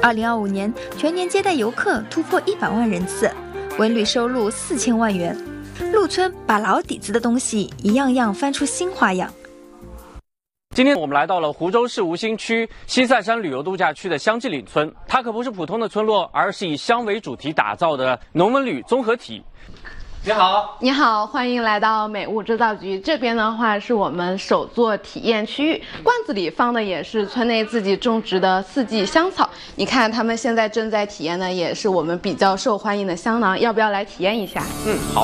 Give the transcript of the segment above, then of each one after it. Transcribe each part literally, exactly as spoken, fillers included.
二零二五年全年接待游客突破一百万人次，文旅收入四千万元。陆村把老底子的东西一样样翻出新花样。 今天我们来到了湖州市吴兴区西塞山旅游度假区的香积岭村，它可不是普通的村落，而是以香为主题打造的农文旅综合体。你好， 你好，欢迎来到美物制造局。这边的话是我们首座体验区域，罐子里放的也是村内自己种植的四季香草。你看他们现在正在体验的也是我们比较受欢迎的香囊，要不要来体验一下？ 嗯，好。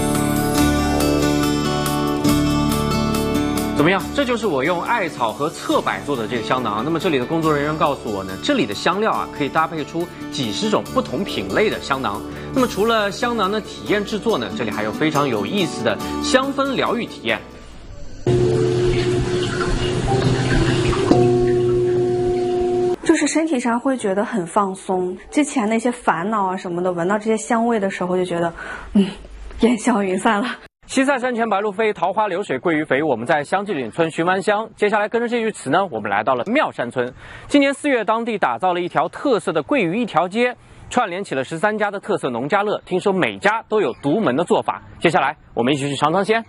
怎么样？这就是我用艾草和侧柏做的这个香囊。那么这里的工作人员告诉我呢，这里的香料啊可以搭配出几十种不同品类的香囊。那么除了香囊的体验制作呢，这里还有非常有意思的香氛疗愈体验。 就是身体上会觉得很放松，之前那些烦恼啊什么的，闻到这些香味的时候就觉得，嗯，烟消云散了。 西塞山前白鹭飞，桃花流水鳜鱼肥。我们在香积岭村寻完香，接下来跟着这句词呢，我们来到了妙山村。今年四月，当地打造了一条特色的鳜鱼一条街，串联起了十三家的特色农家乐，听说每家都有独门的做法。接下来，我们一起去尝尝鲜。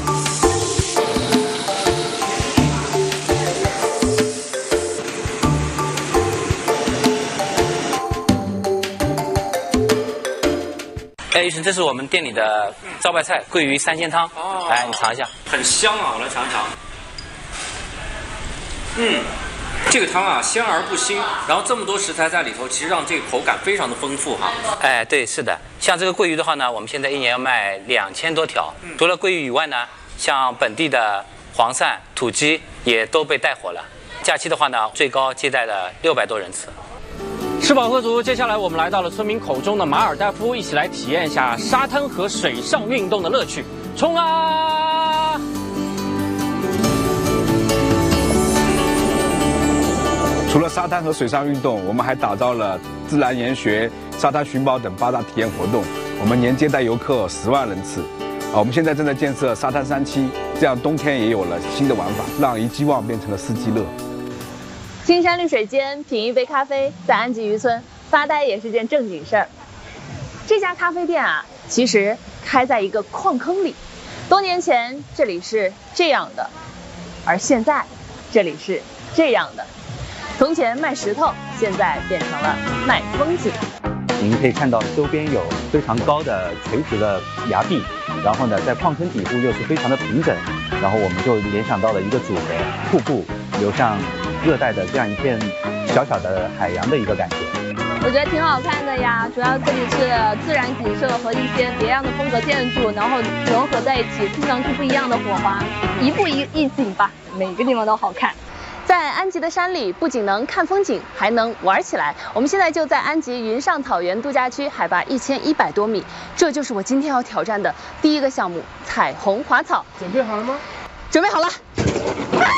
哎，医生，这是我们店里的招牌菜——鳜鱼三鲜汤。哦，来，你尝一下。 很香啊，我来尝一尝。嗯，这个汤啊，鲜而不腥，然后这么多食材在里头，其实让这个口感非常的丰富哈。 哎，对，是的。像这个鳜鱼的话呢，我们现在一年要卖两千多条。嗯、除了鳜鱼以外呢，像本地的黄鳝、土鸡也都被带火了。假期的话呢，最高接待了六百多人次。 吃饱喝足，接下来我们来到了村民口中的马尔代夫，一起来体验一下沙滩和水上运动的乐趣。冲啊！ 除了沙滩和水上运动，我们还打造了自然研学、沙滩寻宝等八大体验活动。我们年接待游客十万人次。啊，我们现在正在建设沙滩三期，这样冬天也有了新的玩法，让一季旺变成了四季乐。 青山绿水间，品一杯咖啡，在安吉渔村发呆也是件正经事儿。这家咖啡店啊，其实开在一个矿坑里。多年前这里是这样的，而现在这里是这样的。从前卖石头，现在变成了卖风景。 您可以看到周边有非常高的垂直的崖壁，然后呢，在矿坑底部又是非常的平整，然后我们就联想到了一个组合，瀑布流向热带的这样一片小小的海洋的一个感觉。 我觉得挺好看的呀，主要这里是自然景色和一些别样的风格建筑，然后融合在一起，听上去不一样的火花，一步一一景吧，每个地方都好看。在安吉的山里，不仅能看风景，还能玩起来。我们现在就在安吉云上草原度假区，海拔一千一百多米，这就是我今天要挑战的第一个项目——彩虹滑草。 准备好了吗？ 准备好了。啊